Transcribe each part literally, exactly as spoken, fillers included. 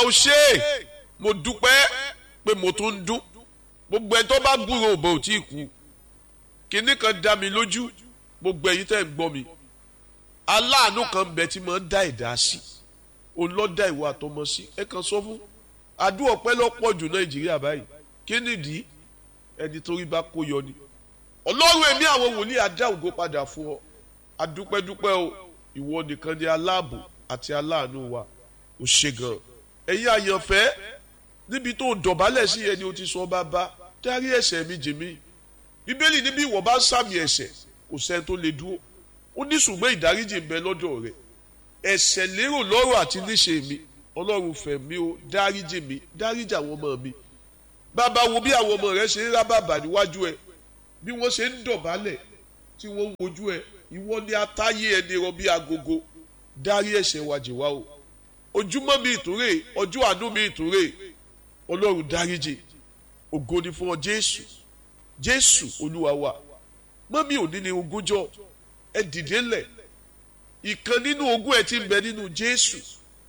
ó ṣe é mo dúpẹ́ pé mo tún ń dún gbogbo ẹ̀ tó bá gbúrò òbò ò tí ì kú kinní kan dá mi lójú gbogbo ẹ̀yin tẹ́ ń gbọ́ mi aláàánú kan bẹ tí mo ń dá ẹ̀dá sí òun ló dá ìwà àtọmọ sí ẹ kàn sọ fún àdúrà ọpẹ́ lọ́pọ̀ jù Nàìjíríà báyìí kí nìdí ẹni torí bá kó yọ ni Ọlọ́run ẹ̀mí àwọn wòlíì á dá ògo padà fún ọ adúpẹ́dúpẹ́ o ìwọ nìkan ni aláàbò àti aláàánú wa ò ṣe gan ẹ̀yin àyànfẹ́ níbi tó dọ̀bálẹ̀ sí ẹni o ti sọ bàbá dárí ẹ̀ṣẹ̀ mi jì mí bíbélì níbi ìwọ bá sàmì ẹ̀ṣẹ̀ kò sẹ́ni tó lè dúró ó ní ṣùgbọ́n ìdáríjì ń bẹ lọ́dọ̀ rẹ̀ ẹ̀ṣẹ̀ lérò lọ́rọ̀ àti níṣe mi Ọlọ́run fẹ́ mi o dáríjì mi dáríjì àwọn ọmọ mi bàbá wo bí àwọn ọmọ rẹ ṣe ń rá bàbà níwájú ẹ bí wọ́n ṣe ń dọ̀bálẹ̀ tí wọ́n ń wojú ẹ ìwọ ni atáyé ẹni rọ bí agogo dárí ẹ̀ṣẹ̀ wa jì wá o ojúmọ́ mi ìtúrè ọjọ́ àánú mi ìtúrè Ọlọ́run dáríjì ògo ni fún ọ Jésù Jésù Olúwa wa mọ́ mi ò ní ní ogúnjọ́ ẹ dìde lẹ̀ ìkan nínú ogún ẹ ti ń bẹ nínú Jésù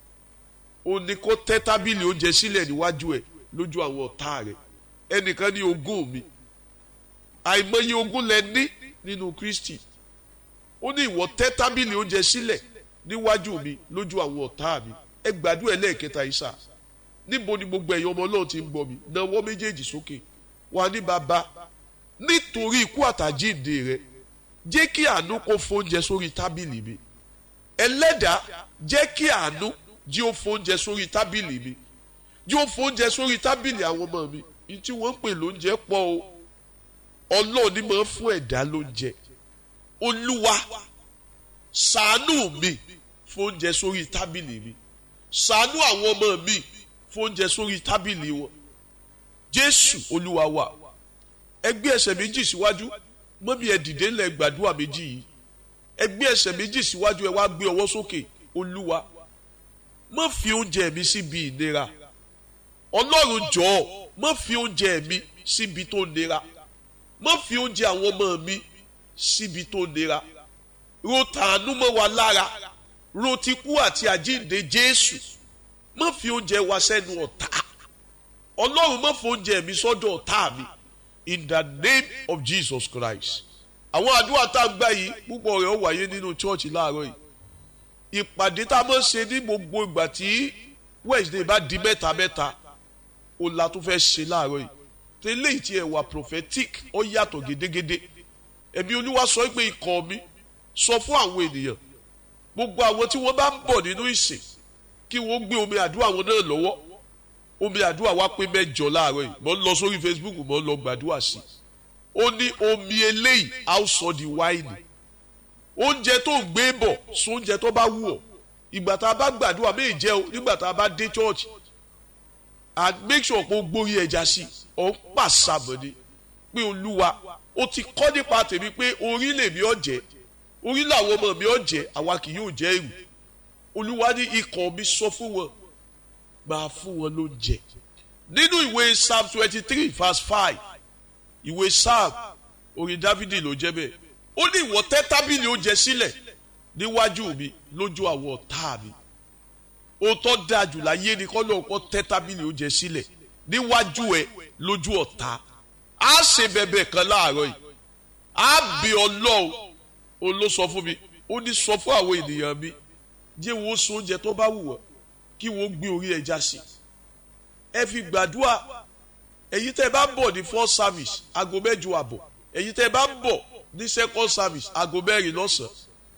ó ní kó tẹ́ tábìlì oúnjẹ sílẹ̀ níwájú ẹ lójú àwọn ọ̀tá rẹ̀ ẹnìkan ní ogún mi àìmọye ogún lẹ ní nínú Kristi ó ní ìwọ tẹ́ tábìlì oúnjẹ sílẹ̀ níwájú mi lójú àwọn ọ̀tá mi ẹ gbàdúrà ẹlẹ́ẹ̀kẹta ìsà níbo ni gbogbo ẹ̀yin ọmọ Ọlọ́run ti ń gbọ́ mi nawọ́ méjèèjì sókè wà ní bàbá nítorí ikú àtàjíǹde rẹ jẹ́ kí àánú kó fóúnjẹ sórí tábìlì mi ẹlẹ́dàá jẹ́ kí àánú jí ó fóúnjẹ sórí tábìlì mi jí ó fóúnjẹ sórí tábìlì àwọn ọmọ mi ní tí wọ́n ń pè lóúnjẹ pọ̀ o Ọlọ́run ni máa ń fún ẹ̀dá lóúnjẹ Olúwa ṣàánú mi fóúnjẹ sórí tábìlì mi ṣàánú àwọn ọmọ mi fóúnjẹ sórí tábìlì wọn Jésù Olúwa wa ẹ gbé ẹsẹ̀ méjì síwájú mọ́mí ẹ dìde ńlẹ̀ gbàdúrà méjì yìí ẹ gbé ẹsẹ̀ méjì síwájú ẹ wá gbé ọwọ́ sókè Olúwa má fi oúnjẹ mi síbi ìnira Ọlọ́run jọ̀ọ́ má fi oúnjẹ mi síbi tó nira má fi oúnjẹ àwọn ọmọ mi síbi tó nira ro tàánú mọ́ wa lára ro ti kú àti àjíǹde Jésù má fi oúnjẹ wa sẹ́nu ọ̀tá Ọlọ́run má fi oúnjẹ mi sọ́dọ̀ ọ̀tá mi in the name of Jesus Christ àwọn àdúrà tá a gbà yìí púpọ̀ rẹ̀ ó wáyé nínú chọ́ọ̀chì láàárọ̀ yìí ìpàdé tá a máa ń ṣe ní gbogbo ìgbà tí Wednesday bá di mẹ́ta mẹ́ta ó la tó fẹ́ ṣe láàárọ̀ yìí tẹ́lẹ̀ ìtì ẹ̀ wà prophetic ó yàtọ̀ gédégédé ẹ̀mí Olúwa sọ pé ikọ̀ mi sọ fún àwọn ènìyàn gbogbo àwọn tí wọ́n bá ń bọ̀ nínú ìsìn kí wọ́n gbé omi àdúrà wọn náà lọ́wọ́ omi àdúrà wa pé mẹ́jọ láàárọ̀ yìí mo ń lọ sórí Facebook mo ń lọ gbàdúrà sí i ó ní omi eléyìí á sọ di wáìnì oúnjẹ tó ń gbé bọ̀ sún oúnjẹ tó bá wù ọ́ ìgbà tá a bá gbàdúrà méjì jẹ́ o nígbà tá a bá dé church and make sure pé o gbórí ẹja sí ọ ń pàṣàmọ́ ni pé Olúwa o ti kọ́ nípa tèmi pé orí lèmi ọ̀jẹ̀ orí làwọn ọmọ mi ọ̀jẹ̀ àwa kì yóò jẹ́ èrù Olúwa ní ikọ̀ mi sọ fún wọn máa fún wọn lóúnjẹ nínú ìwé Psalm twenty three verse five ìwé Psalm orin Dávidi ló jẹ́ bẹ́ẹ̀ ó ní ìwọ tẹ́ tábìlì oúnjẹ sílẹ̀ níwájú mi lójú àwọn ọ̀tá mi ó tọ́ dáa jù láyé ni kọ́ lóun kọ́ tẹ́ tábìlì oúnjẹ sílẹ̀ níwájú ẹ lójú ọ̀tá á ṣe bẹ̀bẹ̀ kan láàárọ̀ yìí á bí Ọlọ́run ó ló sọ fún mi ó ní sọ fún àwọn ènìyàn mi jẹ́ wọ́n sún oúnjẹ tó bá wù wọ́n kí wọ́n gbé orí ẹja sí ẹ fi gbàdúrà èyí tẹ́ bá ń bọ̀ ní first service aago mẹ́jọ àbọ̀ èyí tẹ́ bá ń bọ̀ ní second service aago mẹ́rin lọ́sàn-án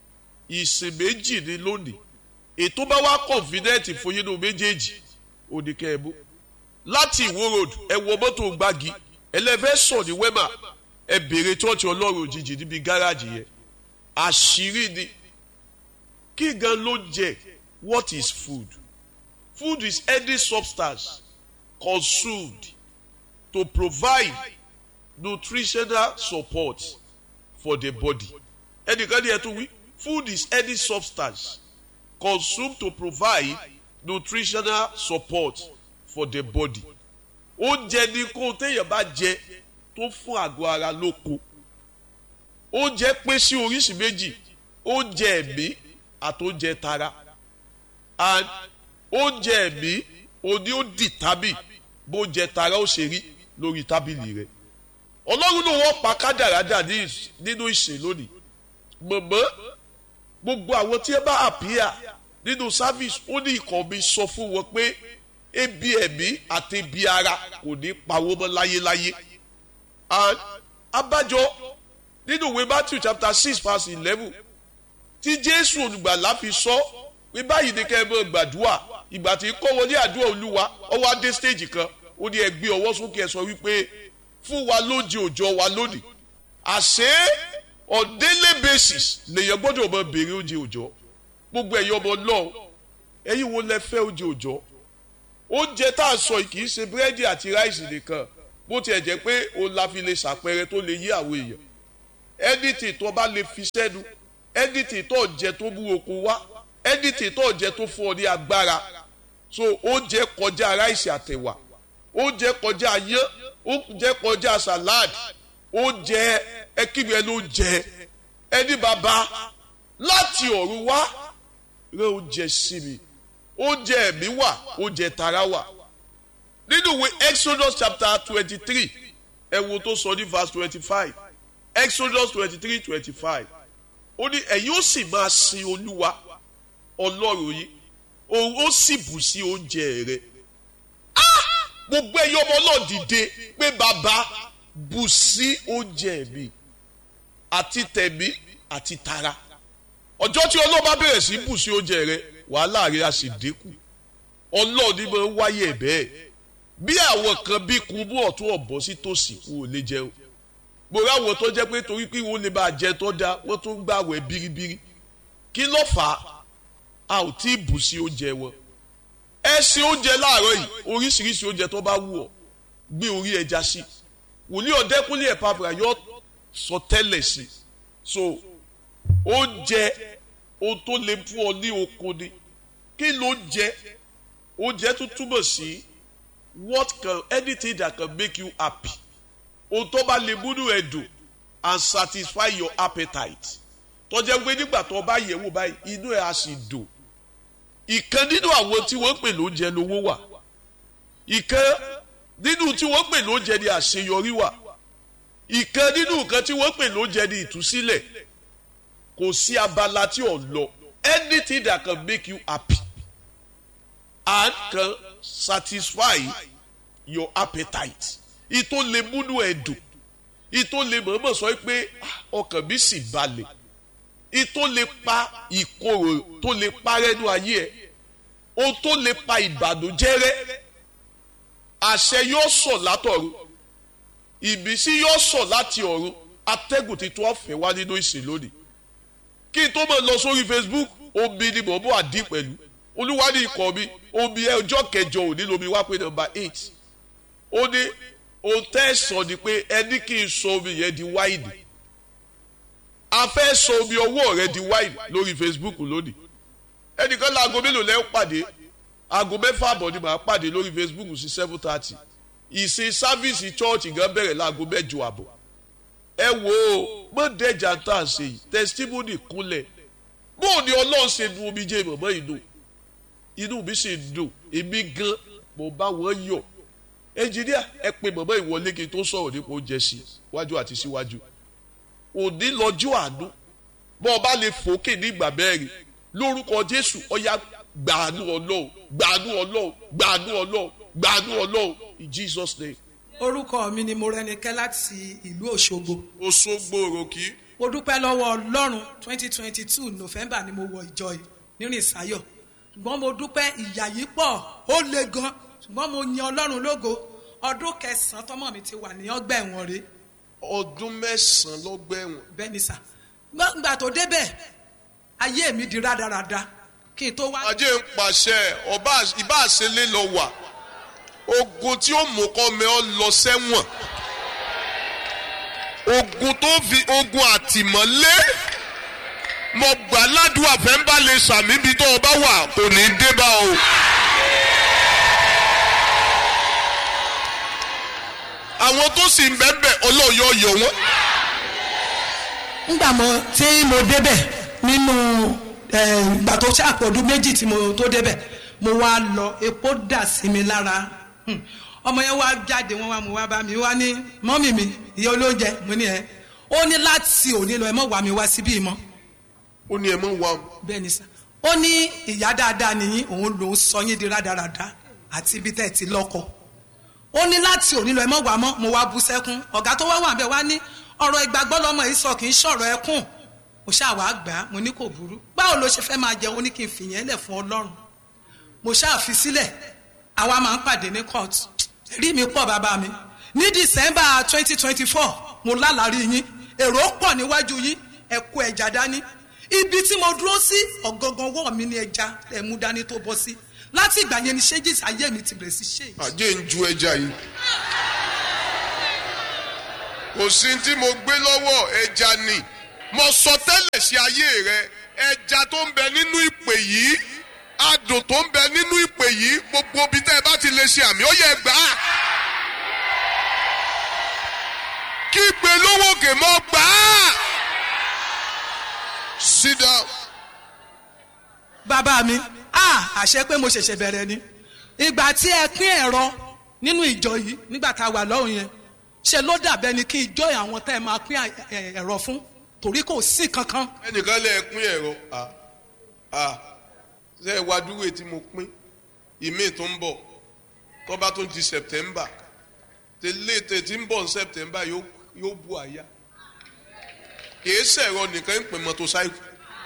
ìsìn méjì ní lónìí ètò bá wá confident fún yín ní méjèèjì òdìkẹ́ ẹ̀bú láti Ìwó road ẹ wọ mọ́tò gbági ẹlẹ́fẹ̀sọ̀ ní wema ẹ bèrè church Ọlọ́run òjijì níbi gáràjì yẹn àṣírí ni kí gan ló jẹ what is food? Food is any substance consumed to provide nutritional support for the body. Ẹnìkan ní ẹ tún wí food is any substance consumed to provide nutritional support for the body. Oúnjẹ ni kó téèyàn bá jẹ tó fún àgọ́ ara lóko. Oúnjẹ pín sí oríṣi méjì oúnjẹ ẹ̀mí àti oúnjẹ tara and oúnjẹ ẹ̀mí òní ó dì tábì bó jẹ tara ó ṣe rí lórí tábìlì rẹ. Ọlọ́run ló wọ́n pa kádàrádà nínú ìsìn lónìí. Mọ̀mọ́ gbogbo àwọn tí ẹ bá àpíà nínú service ó ní ikọ̀ mi sọ fún wọn pé ebi ẹ̀mí àti ebi ara kò ní pawó mọ́ láyéláyé. Abájọ nínú ìwé Matthew chapter six verse eleven tí Jésù olùgbàlà fi sọ pé báyìí ni kẹ́ ẹ máa gbàdúrà ìgbà tí kọ́ wọlé àdúrà Olúwa ó wá dé stage kan ó ní ẹ gbé ọwọ́ sókè ẹ sọ wípé fún wa lóúnjẹ òòjọ́ wa lónìí. Àṣé on daily basis lèyàn gbọ́dọ̀ máa béèrè oúnjẹ òòjọ́. Gbogbo ẹ̀yin ọmọ náà ẹ̀yin wo lẹ fẹ́ oúnjẹ òòjọ́? Oúnjẹ tá a sọ yìí kì í ṣe búrẹ́dì àti ráìsì nìkan bó tiẹ̀ jẹ́ pé òun la fi lè ṣàpẹẹrẹ tó lè yí àwọn èèyàn. Anything tó bá lè fi sẹ́nu, anything tó jẹ tó mú okun wá, anything tó jẹ tó fún ọ ní agbára. So oúnjẹ kọjá ráìsì àtẹ̀wà, oúnjẹ kọjá yán, oúnjẹ kọjá salad, oúnjẹ ẹkíbi ló jẹ ẹni bàbá láti ọ̀run wá rẹ oúnjẹ sí mi. Oúnjẹ ẹ̀mí wà, oúnjẹ tara wà. Nínú ìwé Exodus chapter twenty-three ẹ wo tó sọ ní verse twenty-five. Exodus twenty-three twenty-five ó ní ẹ̀yin ó sì máa sin Olúwa Ọlọ́run yìí òun ó sì bù sí oúnjẹ rẹ. Gbogbo ẹ̀yin ọmọ náà dìde pé bàbá bù sí oúnjẹ mi àti tẹ̀mí àti tara. Ọjọ́ tí Ọlọ́run bá bẹ̀rẹ̀ sí bù sí oúnjẹ rẹ wàhálà rẹ á sì dínkù. Ọlọ́run ní máa ń wáyé bẹ́ẹ̀. Bí àwọn kan bí kun bú ọ̀tún ọ̀bọ sí tòsí kú ò lè jẹun. Mo ráwọn tó jẹ́ pé torí pé wọ́n lè bá jẹ tó dáa wọ́n tún ń gbààwẹ̀ biribiri. Kí ló fà á? A ò tí ì bù sí oúnjẹ wọn. Ẹ ṣe oúnjẹ láàárọ̀ yìí oríṣiríṣi oúnjẹ tó bá wù ọ́ gbé orí ẹja sí. Wòlíì Ọ̀dẹ́kúnlé Ẹ̀pàfùrà yóò sọ tẹ́lẹ̀ sí. So oúnjẹ ohun tó lè fún ọ ní okun ni. Kí ló jẹ? Oúnjẹ tó túmọ̀ sí what can anything that can make you happy. Ohun tó bá lè múnú ẹ dùn and satisfy your appetite. Tó jẹ́ pé nígbà tó bá yẹ̀ wò báyìí inú ẹ̀ á sì dùn. Ìkan nínú àwọn tí wọ́n pè lóúnjẹ lówó wà. Ìkan nínú tí wọ́n pè lóúnjẹ ni àṣeyọrí wà. Ìkan nínú nǹkan tí wọ́n pè lóúnjẹ ni ìtúsílẹ̀. Kò sí abala tí ò lọ. Anything that can make you happy and can satisfy your appetite. Ìtò lè múnú ẹ̀ dùn. Ìtò lè mọ̀ọ́mọ̀ sọ pé ọkàn mi sì balẹ̀. Ìtò lè pa ìkorò tó lè parẹ́nu ayé ẹ̀. Ohun tó lè pa ìbànújẹ́ rẹ́. Àṣẹ yóò sọ̀ látọ̀run. Ìbísí yóò sọ̀ láti ọ̀run. Atẹ́gùn titun ọ̀fẹ́ wá nínú ìsìn lónìí. Kí n tó mọ̀ lọ sórí Facebook omi ni mò ń bọ̀ àdín pẹ̀lú. Olúwa ní ikọ̀ mi omi ọjọ́ kẹjọ òní lomi wá pé number eight. Ó ní ohun tẹ́ ẹ sọ ni pé ẹni kì í sọ omi yẹn di wáìnì. A fẹ́ sọ omi ọwọ́ rẹ di wáìnì lórí Facebook lónìí. Ẹnìkan láago mélòó lẹ́ ń pàdé? Aago mẹ́fà àbọ̀ ni màá pàdé lórí Facebook sí seven thirty. Ìsìn sáfíìsì chọ́ọ̀chì gan bẹ̀rẹ̀ láago mẹ́jọ àbọ̀. Ẹ wo mọ́ dẹ́jà tá à ń ṣe yìí testimony kúnlẹ̀. Bóò ni Ọlọ́run ṣe nu omi jẹ́ mọ̀mọ́ inú. Inú mi sì ń dùn èmi gan mo bá wọn yọ̀. Ẹnjìníà ẹ pe mọ̀mọ́ ìwọlé kí n tó sọ̀rọ̀ nípa oúnjẹ sí wájú àti síwájú. Òní lọ́jọ́ àánú bọ́ ọba lè fòkè ní ìgbà mẹ́rin lórúkọ Jésù ọ̀yá gbàánú Ọlọ́run gbàánú Ọlọ́run gbàánú Ọlọ́run gbàánú Ọlọ́run in Jesus name. Orúkọ mi ni Morenike láti ìlú Òṣogbo. Òṣogbo òròkì. Mo dúpẹ́ lọ́wọ́ Ọlọ́run twenty twenty two November ni mo wọ ìjọ yìí nínú ìsáyọ̀. Ṣùgbọ́n mo dúpẹ́ ìyà yìí pọ̀ ó le gan ṣùgbọ́n mo yan Ọlọ́run lógo. Ọdún kẹsàn-án tọ́mọ mi ti wà ní ọgbà ẹ̀wọ̀n rẹ̀. Ọdún mẹ́sàn-án lọ́gbà ẹ̀wọ̀n. Bẹ́ẹ̀ ni sà. Gbàgbà tó débẹ̀ ayé mi di rádaràda kí n tó wá. Ajé ń pàṣẹ ọba ìbá àṣẹlé lọ wà. Ogun tí ó mú kọ́ mẹ́ ọ lọ sẹ́wọ̀n. Ogun tó fi ogun àtìmọ́lé. Mo gbà ládùúgbò àfẹ́ ń bá lè sàmì ibi tó o bá wà kò ní í dé bá o. Àwọn tó sì ń bẹ́ẹ̀ ọlọ́ọ̀yọ́ yọ wọ́n. Nígbà mo tí mo débẹ̀ nínú ìgbà tó ṣe àpọ̀dún méjì tí mo tó débẹ̀ mo wá lọ epo dà sí mi lára ọmọ yẹn wá jáde wọn wá mo wá bá mi wá ní mọ́mì mi ìyá olóúnjẹ mo ní ẹ ó ní láti òní lọ ẹ mọ̀ wá mi wá síbí mọ́. ó ní ẹ mọ̀ wá. bẹ́ẹ̀ ni sá ó ní ìyá dáadáa nìyí òun lòún sọ yín di rádaràda àti ibi tẹ́ ẹ ti lọ́kọ ó ní láti òní lọ ẹ mọ̀ wá mọ́ mo wá bú sẹ́kún ọ̀gá tó wá wà bẹ́ẹ̀ wá ní ọ̀rọ̀ ìgbàgbọ́ lọ́mọ yìí sọ kì í ṣọ̀rọ̀ ẹkún mo ṣáà wá gbà á mo ní kò burú báwo ló ṣe fẹ́ máa jẹun ó ní kí n fìyẹn lẹ̀ fún Ọlọ́run mo ṣáà fi sílẹ̀ àwa máa ń pàdé ní court rí mi pọ̀ bàbá mi ní December twenty twenty four mo lálàrí yín èrò pọ̀ níwájú yín ẹ kó ẹja dání ibi tí mo dúró sí ọ̀gangan wọ́ mi ní ẹja ẹ mú dání tó bọ́ sí láti ìgbà yẹn ni ṣéjì ayé mi ti bẹ̀rẹ̀ sí ṣe. àjẹ́ ń ju ẹja yìí kò sí tí mo gbé lọ́wọ́ ẹja ni mo sọ tẹ́lẹ̀ sí ayé rẹ ẹja tó ń bẹ nínú ìpè yìí adùn tó ń bẹ nínú ìpè yìí gbogbo ibi tẹ́ ẹ bá ti lè ṣe àmì ó yẹ gbà á kí ìpè lówó kè mọ́ gbà á. Sit down. bàbá mi ah àṣẹ pé mo ṣẹ̀ṣẹ̀ bẹ̀rẹ̀ ni ìgbà tí ẹ pín ẹ̀rọ nínú ìjọ yìí nígbà tá a wà lọ́hùn yẹn ṣe ló dàbẹ́ ni kí ìjọ àwọn tẹ́ ẹ máa pín ẹ̀rọ fún torí kò sí kankan. ẹnìkan lè pín ẹ̀rọ à à ṣe é wá dúró tí mo pín ìmí tó ń bọ̀ tó bá tó di September tẹ́lẹ̀ tẹ́tí ń bọ̀ ní September yóò bu àyà kìí ṣẹ̀rọ nìkan ń pè mọ́tòsáìkù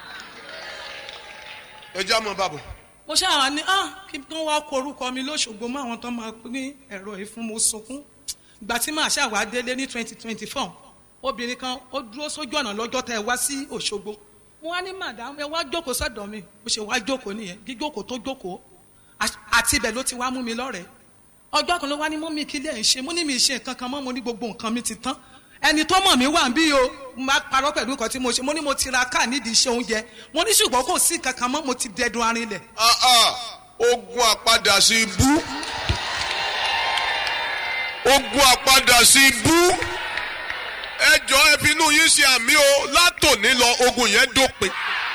ẹjọ́ àmọ́ bàbọ̀. mo ṣáà ní ah kí wọ́n wá kó orúkọ mi lóṣogbo mọ́ àwọn tó máa pín ẹ̀rọ yìí fún mo sunkún ìgbà tí màá ṣàwá délé ní twenty twenty four obìnrin kan ó dúró sójú ọ̀nà lọ́jọ́ tẹ́ ẹ wá sí Òṣogbo mo wá ní màdàm ẹ wá jókòó sọ́dọ̀ mi mo ṣe wá jókòó nìyẹn jíjókòó tó jókòó àti ibẹ̀ ló ti wá mú mi lọ́rẹ̀ẹ́ ọjọ́ kan ló wá ní mọ́ mi kí lè ń ṣe mo ní mi ṣe nǹkan kan mọ́ mo ní gbogbo nǹkan mi ti tán ẹni tó mọ̀ mí wà ń bí o máa parọ́ pẹ̀lú nǹkan tí mo ṣe mo ní mo ti ra káà nídìí iṣẹ́ oúnjẹ mo ní ṣùgbọ́n kò sí nǹkan kan mọ́ mo ti dẹdun arinlẹ̀. ogun àpadà sí ibú ogun àpadà sí ibú ẹjọ́ ẹbí inú yín ṣe àmì o látòní lọ ogun yẹn dópin.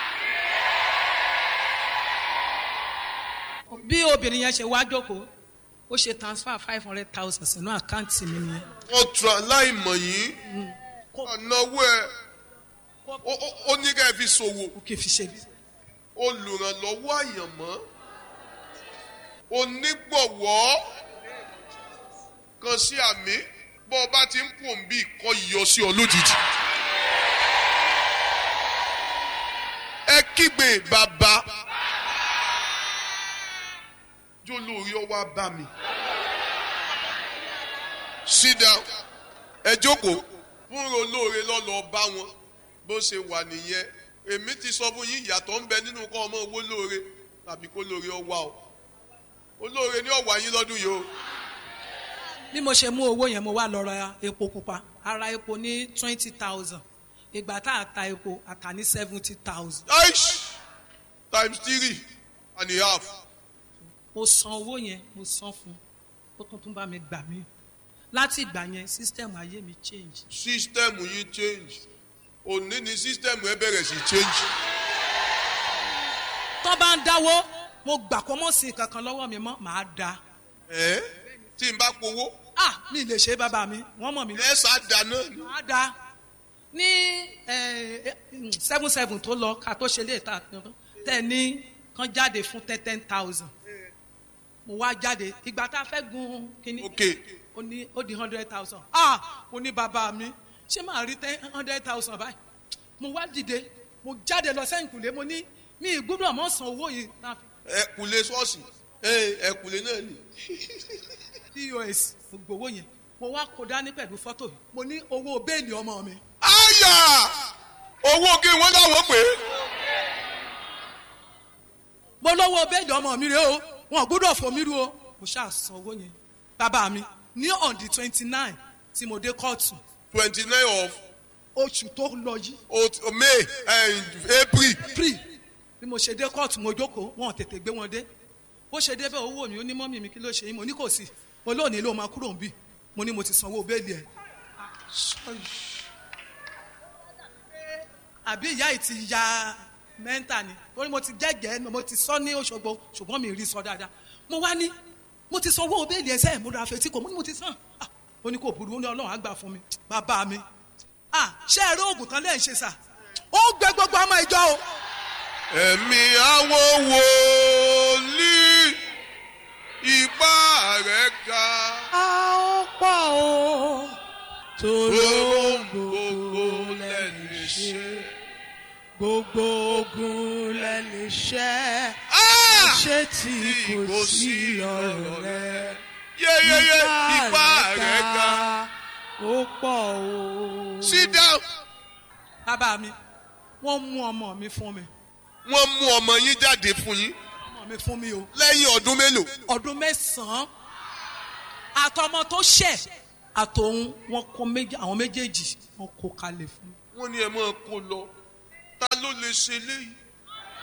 bí obìnrin yẹn ṣe wá jókòó ó ṣe transfer five hundred thousand sínú àkáǹtì mi nìyẹn. wọ́n tura láìmọ̀ yìí ọ̀nàwó ẹ̀ ó ní ká ẹ fi ṣòwò. ó kì í fi ṣe bí. olùrànlọ́wọ́ àyànmọ́ onígbọ̀wọ́ kan sí àmì bọ́ ọ bá ti ń pò ń bí ìkọ́ yọ sí ọ lójijì. ẹ kígbe bàbá jó lórí ọwọ́ bá mi. Sit down. ẹ jókòó fún olóore lọ́lọ́ bá wọn bó ṣe wà nìyẹn èmi ti sọ fún yín ìyàtọ̀ ń bẹ nínú kọ́ ọmọ owó lóore tàbí kó lóore ọwá o olóore ní ọ̀wá yín lọ́dún yìí o. bí mo ṣe mú owó yẹn mo wá lọ ra epo pupa ara epo ní twenty thousand ìgbà tá a ta epo a ta ní seventy thousand. times three and a half. mo san owó yẹn mo san fún ó tún tún bá mi gbà mí láti ìgbà yẹn sísítẹ́ẹ̀mù ayé mi change. sísítẹ́ẹ̀mù yìí change òní ni sísítẹ́ẹ̀mù ẹ bẹ̀rẹ̀ sí change. tó bá ń dáwó mo gbà kó mọ̀ sí kankan lọ́wọ́ mi mọ́ màá da. ẹ tí n bá powó. ah mi lè ṣe bàbá mi wọ́n mọ̀ mí. ẹ sá dáná. màá da ní seven seven tó lọ ká tó ṣe lè ta tẹ ní kan jáde fún ten ten thousand mo wá jáde ìgbà tá a fẹ́ gun kínní. okay. ó ní ó di hundred thousand ah mo ní bàbá mi ṣé màá rí ten hundred thousand báyìí mo wá dìde mo jáde lọ sẹ́yìn kùlé mo ní mi ìgbúdọ̀ mọ́ san owó yìí. ẹ kùlé ṣọ́ọ̀ṣì ẹ kùlé náà ni. pos mo gbowó yẹn mo wá kó dání pẹ̀lú fọ́tò mo ní owó béèlì ọmọ mi. àyà owó kí wọ́n dáwọ́ pé. mo lówó béèlì ọmọ mi rè o wọn gbúdọ̀ fò mí rú o mo ṣáà san owó yẹn bàbá mi ní on the twenty nine tí mo dé kóòtù. twenty nine of. oṣù tó lọ yìí. o may april. april bí mo ṣe dé kóòtù mo jókòó wọn tètè gbé wọn dé bó ṣe dé bẹ́ẹ̀ owó mi ó ní mọ́mì mi kí ló ṣe yín mo ní kò sí mo lónìí ló máa kúrò níbí mo ní mo ti sanwó béèlì ẹ̀. àbí ìyá yìí ti ya mẹ́ńtà ni torí mo ti jẹ́jẹ́ mo ti sọ ní Òṣogbo ṣùgbọ́n mi rí sọ dáadáa mo wá ní mo ti sanwó bẹ́ẹ̀lì ẹsẹ̀ mo ra fetí kò mo ní mo ti sàn ó ní kò burú ó ní Ọlọ́run á gbà fún mi bàbá mi ṣé ẹ rí oògùn tán lẹ́yìn ṣe sà ó gbé gbogbo ọmọ ìjọ o. ẹ̀mí àwọn wòlíì ipá rẹ̀ ga. a ó pọ̀ o tòró gbogbo lẹ́nu ṣe. gbogbo ogun lẹ́nu ṣẹ́ ṣé tí kò sí ọ̀rọ̀ rẹ̀ yeyeye ipá rẹ̀ ga. ó pọ̀ o. sit down. bàbá mi wọ́n mú ọmọ mi fún mi. wọ́n mú ọmọ yín jáde fún yín. ọmọ mi fún mi o. lẹ́yìn ọdún mélòó. ọdún mẹ́sàn-án àtọmọ tó ṣẹ̀ àtòun wọn kó méjì àwọn méjèèjì wọn kó kalẹ̀ fún mi. wọ́n ní ẹ máa kó lọ ta ló lè ṣe léyìí.